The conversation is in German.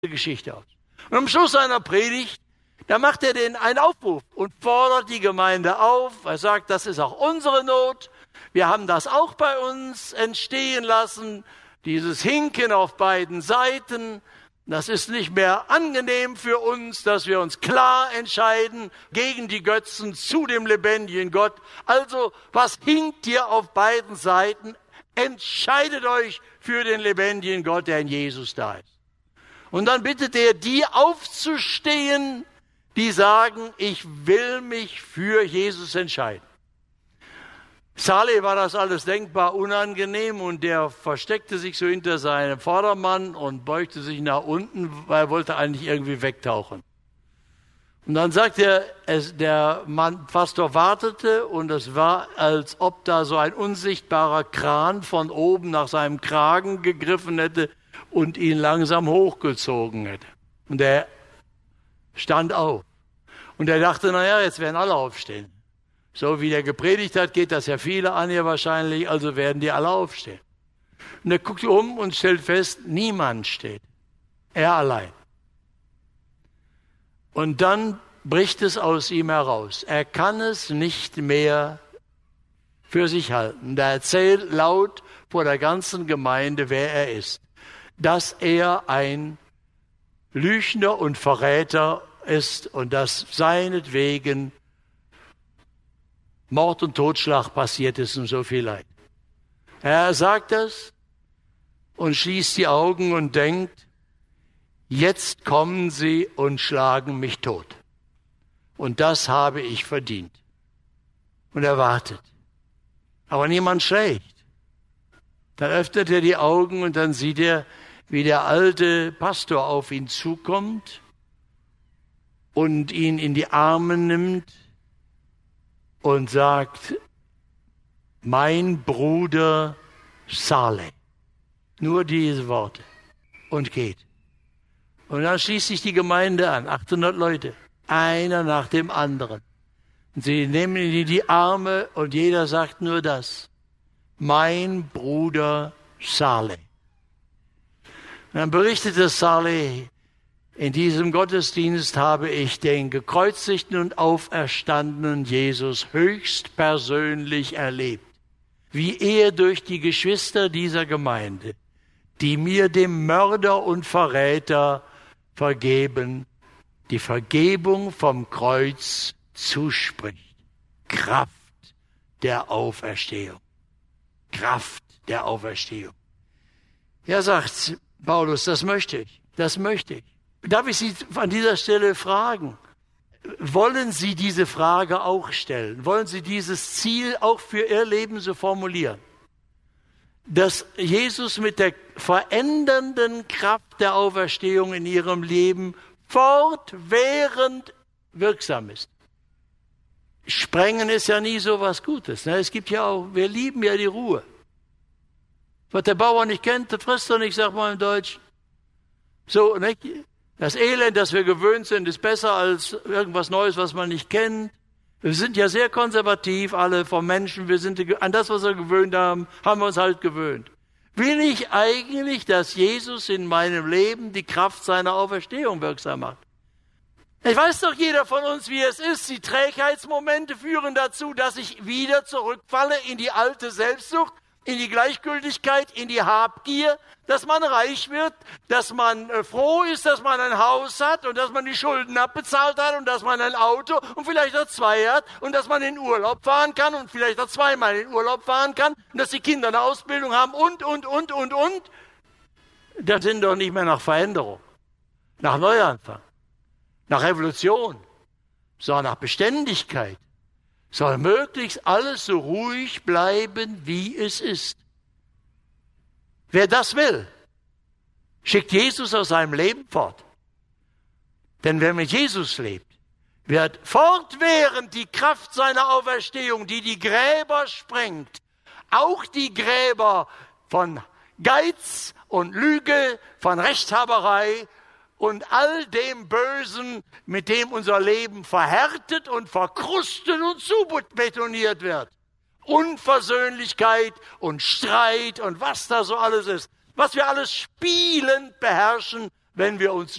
Geschichte aus. Und am Schluss seiner Predigt, da macht er denen einen Aufruf und fordert die Gemeinde auf. Er sagt, das ist auch unsere Not. Wir haben das auch bei uns entstehen lassen, dieses Hinken auf beiden Seiten. Das ist nicht mehr angenehm für uns, dass wir uns klar entscheiden gegen die Götzen zu dem lebendigen Gott. Also, was hinkt hier auf beiden Seiten? Entscheidet euch für den lebendigen Gott, der in Jesus da ist. Und dann bittet er, die aufzustehen, die sagen, ich will mich für Jesus entscheiden. Saleh war das alles denkbar unangenehm und der versteckte sich so hinter seinem Vordermann und beugte sich nach unten, weil er wollte eigentlich irgendwie wegtauchen. Und dann sagt er, der Pastor wartete und es war, als ob da so ein unsichtbarer Kran von oben nach seinem Kragen gegriffen hätte und ihn langsam hochgezogen hätte. Und er stand auf. Und er dachte, naja, jetzt werden alle aufstehen. So wie der gepredigt hat, geht das ja viele an hier wahrscheinlich, also werden die alle aufstehen. Und er guckt um und stellt fest, niemand steht. Er allein. Und dann bricht es aus ihm heraus. Er kann es nicht mehr für sich halten. Er erzählt laut vor der ganzen Gemeinde, wer er ist. Dass er ein Lügner und Verräter ist und dass seinetwegen Mord und Totschlag passiert ist und so viel Leid. Er sagt das und schließt die Augen und denkt, jetzt kommen sie und schlagen mich tot. Und das habe ich verdient. Und er wartet. Aber niemand schlägt. Dann öffnet er die Augen und dann sieht er, wie der alte Pastor auf ihn zukommt und ihn in die Arme nimmt und sagt, mein Bruder Saleh. Nur diese Worte. Und geht. Und dann schließt sich die Gemeinde an, 800 Leute, einer nach dem anderen. Und sie nehmen ihn in die Arme und jeder sagt nur das. Mein Bruder Saleh. Und dann berichtete Saleh, in diesem Gottesdienst habe ich den gekreuzigten und auferstandenen Jesus höchstpersönlich erlebt, wie er durch die Geschwister dieser Gemeinde, die mir dem Mörder und Verräter vergeben, die Vergebung vom Kreuz zuspricht. Kraft der Auferstehung. Kraft der Auferstehung. Ja, sagt Paulus, das möchte ich. Das möchte ich. Darf ich Sie an dieser Stelle fragen, wollen Sie diese Frage auch stellen? Wollen Sie dieses Ziel auch für Ihr Leben so formulieren? Dass Jesus mit der verändernden Kraft der Auferstehung in Ihrem Leben fortwährend wirksam ist. Sprengen ist ja nie so was Gutes. Es gibt ja auch, wir lieben ja die Ruhe. Was der Bauer nicht kennt, das frisst er nicht, sagt man im Deutsch. So, nicht? Das Elend, das wir gewöhnt sind, ist besser als irgendwas Neues, was man nicht kennt. Wir sind ja sehr konservativ, alle vom Menschen. Wir sind an das, was wir gewöhnt haben, haben wir uns halt gewöhnt. Will ich eigentlich, dass Jesus in meinem Leben die Kraft seiner Auferstehung wirksam macht? Ich weiß doch jeder von uns, wie es ist. Die Trägheitsmomente führen dazu, dass ich wieder zurückfalle in die alte Selbstsucht, in die Gleichgültigkeit, in die Habgier, dass man reich wird, dass man froh ist, dass man ein Haus hat und dass man die Schulden abbezahlt hat und dass man ein Auto und vielleicht auch zwei hat und dass man in Urlaub fahren kann und vielleicht auch zweimal in Urlaub fahren kann und dass die Kinder eine Ausbildung haben und. Das sind doch nicht mehr nach Veränderung, nach Neuanfang, nach Revolution, sondern nach Beständigkeit. Soll möglichst alles so ruhig bleiben, wie es ist. Wer das will, schickt Jesus aus seinem Leben fort. Denn wer mit Jesus lebt, wird fortwährend die Kraft seiner Auferstehung, die die Gräber sprengt, auch die Gräber von Geiz und Lüge, von Rechthaberei und all dem Bösen, mit dem unser Leben verhärtet und verkrustet und zubetoniert wird. Unversöhnlichkeit und Streit und was da so alles ist. Was wir alles spielend beherrschen, wenn wir uns